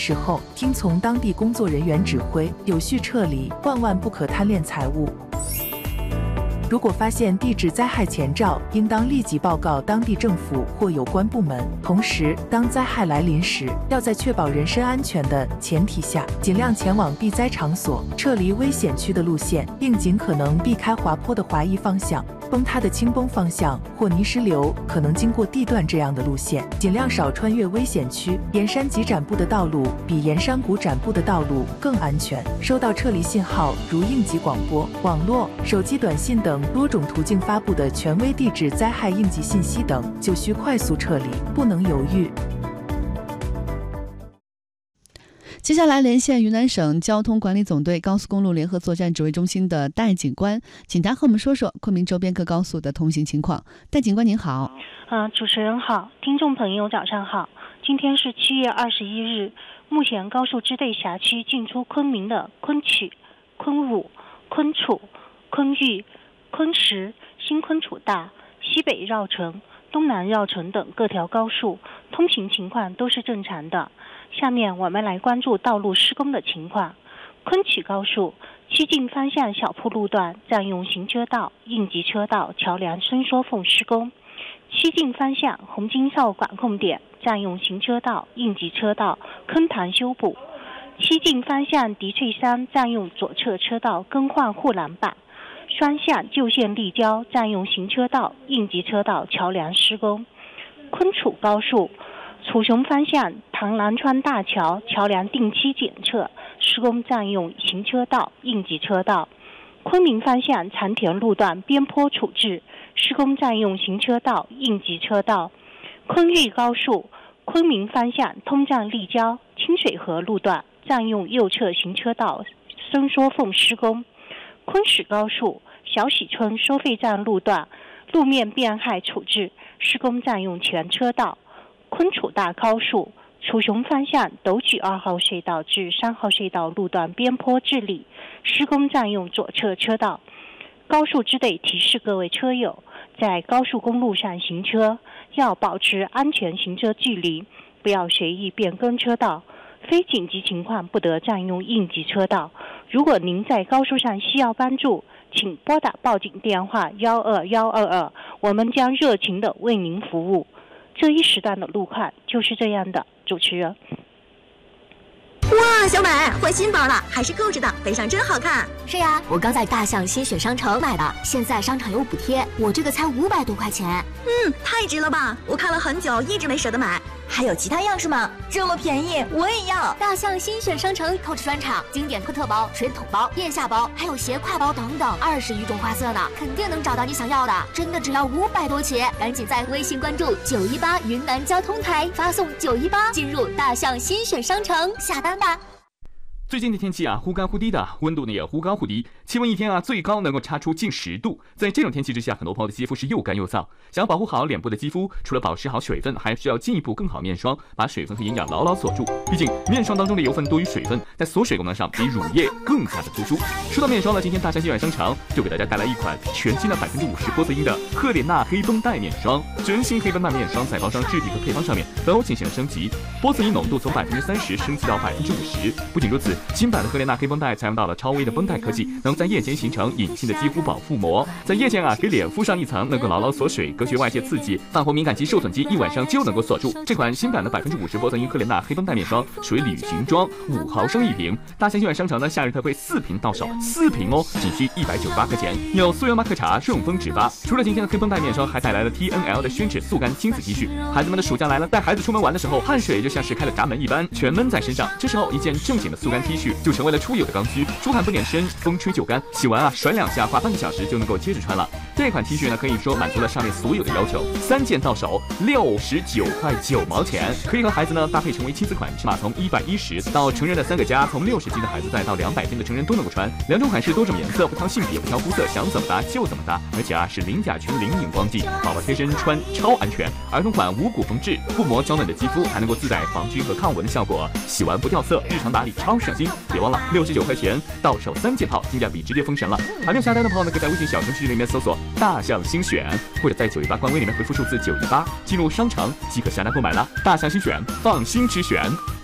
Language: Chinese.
时候听从当地工作人员指挥，有序撤离，万万不可贪恋财物。如果发现地质灾害前兆，应当立即报告当地政府或有关部门。同时，当灾害来临时，要在确保人身安全的前提下，尽量前往避灾场所，撤离危险区的路线，并尽可能避开滑坡的滑移方向、崩塌的倾崩方向或泥石流可能经过地段这样的路线，尽量少穿越危险区。沿山急展布的道路比沿山谷展布的道路更安全。收到撤离信号，如应急广播、网络、手机短信等多种途径发布的权威地质灾害应急信息等，就需快速撤离，不能犹豫。 接下来连线云南省交通管理总队高速公路联合作战指挥中心的戴警官，请他和我们说说昆明周边各高速的通行情况。戴警官您好。 主持人好，听众朋友早上好。今天是7月21日，目前高速支队辖区进出昆明的昆曲、昆武、昆楚、昆玉、昆石、新昆楚大、西北绕城、东南绕城等各条高速通行情况都是正常的。下面我们来关注道路施工的情况。昆曲高速西进方向小铺路段占用行车道、应急车道、桥梁伸缩缝施工；西进方向红金哨管控点占用行车道、应急车道、坑塘修补；西进方向迪翠山占用左侧车道更换护栏板；双向旧线立交占用行车道、应急车道、桥梁施工。昆楚高速楚雄方向唐兰川大桥桥梁定期检测施工占用行车道、应急车道；昆明方向长田路段边坡处置施工占用行车道、应急车道；昆玉高速昆明方向通站立交清水河路段占用右侧行车道伸缩缝施工；昆石高速小喜村收费站路段路面变害处置施工占用全车道；昆楚大高速楚雄方向斗举2号隧道至3号隧道路段边坡治理施工占用左侧车道。高速支队提示各位车友，在高速公路上行车要保持安全行车距离，不要随意变更车道，非紧急情况不得占用应急车道。如果您在高速上需要帮助，请拨打报警电话12122，我们将热情地为您服务。这一时段的路况就是这样的，主持人。 哇，小美换新包了，还是购置的，背上真好看。 是呀，我刚在大象新选商城买的，现在商场有补贴，我这个才500多块钱。 太值了吧！我看了很久，一直没舍得买。还有其他样式吗？这么便宜，我也要！ 大象新选商城购置专场，经典推特包、水桶包、腋下包，还有斜挎包等等，20余种花色呢，肯定能找到你想要的。真的只要500多起，赶紧在微信关注918云南交通台，发送918进入大象新选商城下单吧。 最近的天气啊，忽高忽低的，温度呢也忽高忽低，气温一天啊最高能够差出近10度。在这种天气之下，很多朋友的肌肤是又干又燥。想要保护好脸部的肌肤，除了保持好水分，还需要进一步更好面霜，把水分和营养牢牢锁住。毕竟面霜当中的油分多于水分，在锁水功能上比乳液更加的突出。说到面霜呢，今天大象新源商城就给大家带来一款全新的50%玻色因的赫莲娜黑绷带面霜。全新黑绷带面霜在包装质地和配方上面都进行了升级，玻色因浓度从30%升级到50%。不仅如此，新版的赫莲娜黑绷带采用到了超微的绷带科技，能在夜间形成隐性的肌肤保护膜，在夜间啊给脸敷上一层，能够牢牢锁水，隔绝外界刺激，泛红敏感肌、受损肌一晚上就能够锁住。这款新版的50%玻色因赫莲娜黑绷带面霜属于旅行装，5毫升一瓶。大象新源商城的夏日特惠4瓶到手，4瓶哦，仅需198块钱。有素颜马可茶、顺丰直发。除了今天的黑绷带面霜，还带来了 TNL 的宣纸速干亲子 T 恤。孩子们的暑假来了，带孩子出门玩的时候，汗水就像是开了闸门一般，全闷在身上。这时候一件正经的速干 T 恤就成为了出油的刚需，出汗不点身，风吹就干，洗完啊甩2下，花半个小时就能够接着穿了。这款 T 恤呢，可以说满足了上面所有的要求，3件到手69块9毛钱，可以和孩子呢搭配成为亲子款，尺码从110到成人的3个加，从60斤的孩子再到200斤的成人都能够穿。2种款式，多种颜色，不挑性别，不挑肤色，想怎么搭就怎么搭，而且啊是零甲醛、零荧光剂，宝宝贴身穿超安全。儿童款无骨缝制，不磨娇嫩的肌肤，还能够自带防菌和抗蚊的效果，洗完不掉色，日常打理超省心。别忘了69块钱到手3件套，性价比直接封神了。还没有下单的朋友呢，可以在微信小程序里面搜索大象新选，或者在918官微里面回复数字918，进入商城即可下单购买了。大象新选，放心之选。